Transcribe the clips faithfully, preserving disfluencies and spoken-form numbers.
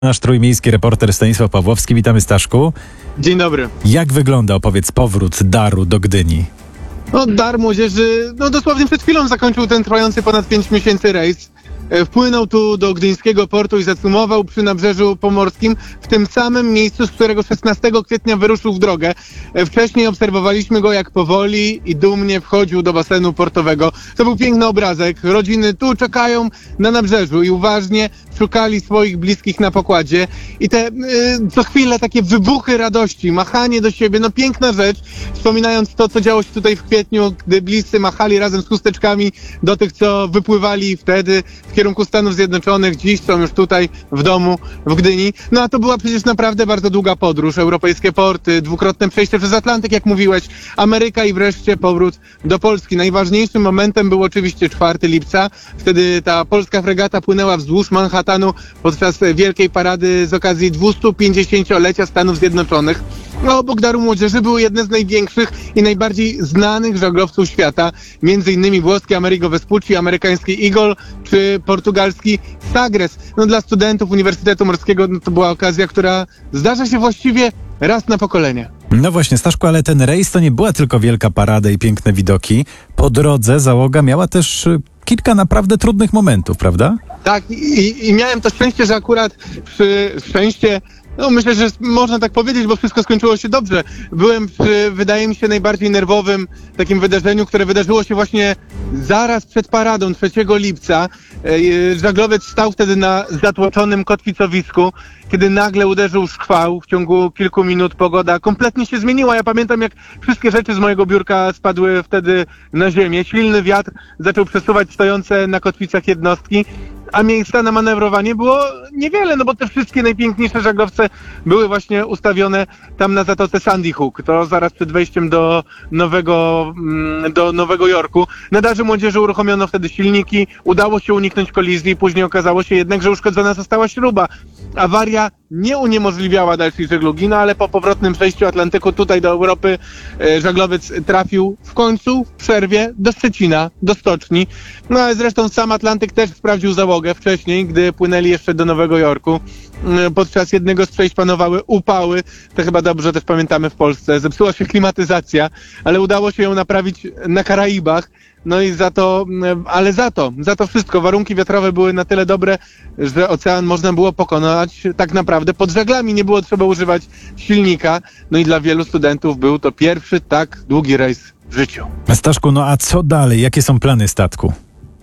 Nasz trójmiejski reporter Stanisław Pawłowski. Witamy, Staszku. Dzień dobry. Jak wygląda, opowiedz, powrót Daru do Gdyni? No, Dar Młodzieży, no dosłownie przed chwilą zakończył ten trwający ponad pięć miesięcy rejs. Wpłynął tu do gdyńskiego portu i zacumował przy Nabrzeżu Pomorskim, w tym samym miejscu, z którego szesnastego kwietnia wyruszył w drogę. Wcześniej obserwowaliśmy go, jak powoli i dumnie wchodził do basenu portowego. To był piękny obrazek. Rodziny tu czekają na Nabrzeżu i uważnie szukali swoich bliskich na pokładzie. I te y, co chwilę takie wybuchy radości, machanie do siebie, no piękna rzecz. Wspominając to, co działo się tutaj w kwietniu, gdy bliscy machali razem z chusteczkami do tych, co wypływali wtedy w kierunku Stanów Zjednoczonych, dziś są już tutaj w domu w Gdyni. No a to była przecież naprawdę bardzo długa podróż. Europejskie porty, dwukrotne przejście przez Atlantyk, jak mówiłeś, Ameryka i wreszcie powrót do Polski. Najważniejszym momentem był oczywiście czwartego lipca. Wtedy ta polska fregata płynęła wzdłuż Manhattanu podczas wielkiej parady z okazji dwustu pięćdziesięciolecia Stanów Zjednoczonych. No, obok Daru Młodzieży były jedne z największych i najbardziej znanych żaglowców świata, między innymi włoski Amerigo Vespucci, amerykański Eagle czy portugalski Sagres. No, dla studentów Uniwersytetu Morskiego no, to była okazja, która zdarza się właściwie raz na pokolenie. No właśnie, Staszku, ale ten rejs to nie była tylko wielka parada i piękne widoki. Po drodze załoga miała też kilka naprawdę trudnych momentów, prawda? Tak, i, i miałem to szczęście, że akurat przy szczęście No myślę, że można tak powiedzieć, bo wszystko skończyło się dobrze. Byłem przy, wydaje mi się, najbardziej nerwowym takim wydarzeniu, które wydarzyło się właśnie zaraz przed paradą trzeciego lipca. Żaglowiec stał wtedy na zatłoczonym kotwicowisku, kiedy nagle uderzył szkwał. W ciągu kilku minut pogoda kompletnie się zmieniła. Ja pamiętam, jak wszystkie rzeczy z mojego biurka spadły wtedy na ziemię. Silny wiatr zaczął przesuwać stojące na kotwicach jednostki, a miejsca na manewrowanie było niewiele, no bo te wszystkie najpiękniejsze żaglowce były właśnie ustawione tam na zatoce Sandy Hook, to zaraz przed wejściem do Nowego, do Nowego Jorku. Na Darze Młodzieży uruchomiono wtedy silniki, udało się uniknąć kolizji, później okazało się jednak, że uszkodzona została śruba. Awaria nie uniemożliwiała dalszej żeglugi, no ale po powrotnym przejściu Atlantyku tutaj do Europy e, żaglowiec trafił w końcu w przerwie do Szczecina, do stoczni. No ale zresztą sam Atlantyk też sprawdził załogę wcześniej, gdy płynęli jeszcze do Nowego Jorku. E, podczas jednego z przejść panowały upały, to chyba dobrze też pamiętamy w Polsce. Zepsuła się klimatyzacja, ale udało się ją naprawić na Karaibach. No i za to, ale za to, za to wszystko warunki wiatrowe były na tyle dobre, że ocean można było pokonać tak naprawdę pod żaglami, nie było trzeba używać silnika. No i dla wielu studentów był to pierwszy tak długi rejs w życiu. Staszku, no a co dalej? Jakie są plany statku?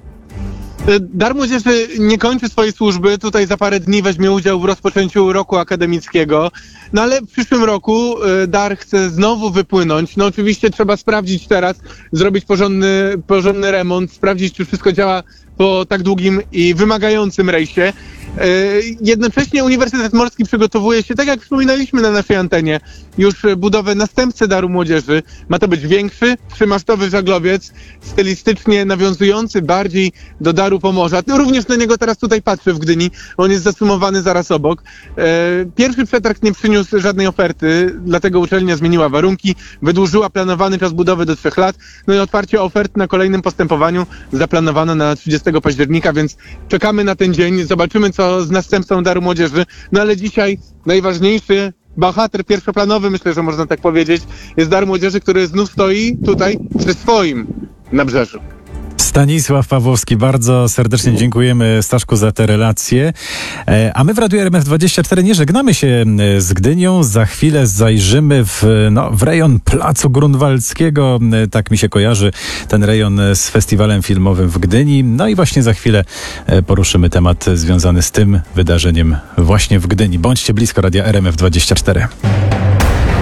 Dar Młodzieży nie kończy swojej służby. Tutaj za parę dni weźmie udział w rozpoczęciu roku akademickiego. No ale w przyszłym roku Dar chce znowu wypłynąć. No oczywiście trzeba sprawdzić teraz, zrobić porządny, porządny remont, sprawdzić, czy wszystko działa po tak długim i wymagającym rejsie. Jednocześnie Uniwersytet Morski przygotowuje się, tak jak wspominaliśmy na naszej antenie, już budowę następcy Daru Młodzieży. Ma to być większy, trzymasztowy żaglowiec, stylistycznie nawiązujący bardziej do Daru Pomorza. Również na niego teraz tutaj patrzę w Gdyni. On jest zasumowany zaraz obok. Pierwszy przetarg nie przyniósł żadnej oferty, dlatego uczelnia zmieniła warunki, wydłużyła planowany czas budowy do trzech lat. No i otwarcie ofert na kolejnym postępowaniu zaplanowano na trzydziestego października, więc czekamy na ten dzień, zobaczymy, co z następcą Daru Młodzieży. No ale dzisiaj najważniejszy bohater pierwszoplanowy, myślę, że można tak powiedzieć, jest Dar Młodzieży, który znów stoi tutaj przy swoim nabrzeżu. Stanisław Pawłowski, bardzo serdecznie dziękujemy, Staszku, za te relacje. A my w Radiu R M F dwadzieścia cztery nie żegnamy się z Gdynią. Za chwilę zajrzymy w, no, w rejon Placu Grunwaldzkiego. Tak mi się kojarzy ten rejon z festiwalem filmowym w Gdyni. No i właśnie za chwilę poruszymy temat związany z tym wydarzeniem właśnie w Gdyni. Bądźcie blisko Radia R M F dwadzieścia cztery.